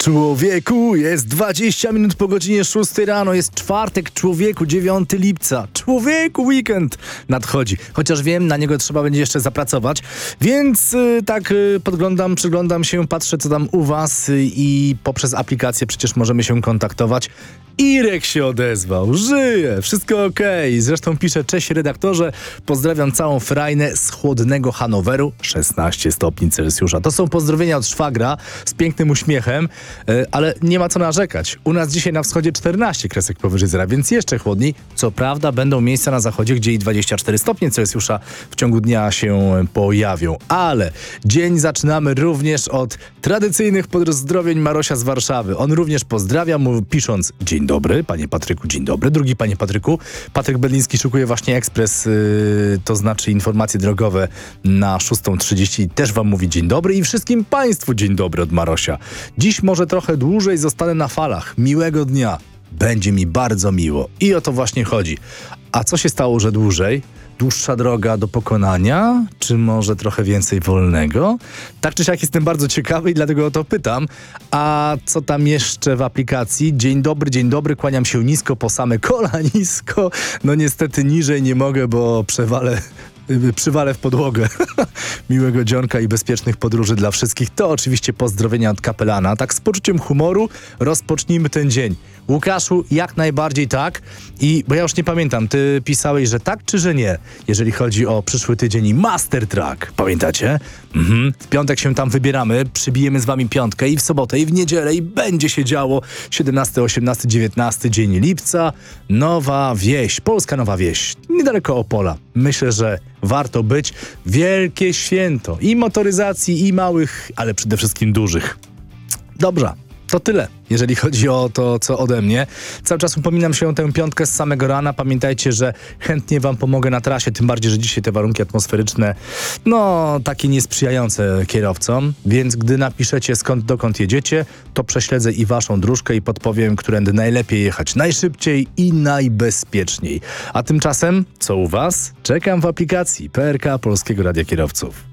Człowieku, jest 20 minut po godzinie 6 rano, jest czwartek, człowieku, 9 lipca. Człowieku, weekend nadchodzi. Chociaż wiem, na niego trzeba będzie jeszcze zapracować, więc podglądam, przyglądam się, patrzę co tam u was i poprzez aplikację przecież możemy się kontaktować. Irek się odezwał, żyje, wszystko okej. Zresztą pisze: cześć redaktorze, pozdrawiam całą frajnę z chłodnego Hanoweru, 16 stopni Celsjusza. To są pozdrowienia od szwagra z pięknym uśmiechem, ale nie ma co narzekać. U nas dzisiaj na wschodzie 14 kresek powyżej zera, więc jeszcze chłodniej. Co prawda będą miejsca na zachodzie, gdzie i 24 stopnie Celsjusza w ciągu dnia się pojawią. Ale dzień zaczynamy również od tradycyjnych pozdrowień Marosia z Warszawy. On również pozdrawia, pisząc: dzień dobry, panie Patryku, dzień dobry. Drugi: panie Patryku, Patryk Bedliński szukuje właśnie ekspres, to znaczy informacje drogowe na 6:30 i też wam mówi dzień dobry i wszystkim państwu dzień dobry od Marosia. Dziś może trochę dłużej zostanę na falach. Miłego dnia. Będzie mi bardzo miło. I o to właśnie chodzi. A co się stało, że dłużej? Dłuższa droga do pokonania? Czy może trochę więcej wolnego? Tak czy siak jestem bardzo ciekawy i dlatego o to pytam. A co tam jeszcze w aplikacji? Dzień dobry, kłaniam się nisko, po same kola nisko. No niestety niżej nie mogę, bo przywalę w podłogę. Miłego dzionka i bezpiecznych podróży dla wszystkich. To oczywiście pozdrowienia od kapelana. Tak z poczuciem humoru rozpocznijmy ten dzień. Łukaszu, jak najbardziej tak. Bo ja już nie pamiętam, ty pisałeś, że tak czy że nie, jeżeli chodzi o przyszły tydzień i Master Track. Pamiętacie? W piątek się tam wybieramy, przybijemy z wami piątkę i w sobotę, i w niedzielę, i będzie się działo. 17, 18, 19 dzień lipca. Nowa Wieś, polska Nowa Wieś, niedaleko Opola. Myślę, że warto być. Wielkie święto i motoryzacji, i małych, ale przede wszystkim dużych. Dobrze. To tyle, jeżeli chodzi o to, co ode mnie. Cały czas upominam się o tę piątkę z samego rana. Pamiętajcie, że chętnie wam pomogę na trasie, tym bardziej, że dzisiaj te warunki atmosferyczne, takie niesprzyjające kierowcom. Więc gdy napiszecie skąd dokąd jedziecie, to prześledzę i waszą dróżkę i podpowiem, którędy najlepiej jechać, najszybciej i najbezpieczniej. A tymczasem, co u was? Czekam w aplikacji PRK Polskiego Radia Kierowców.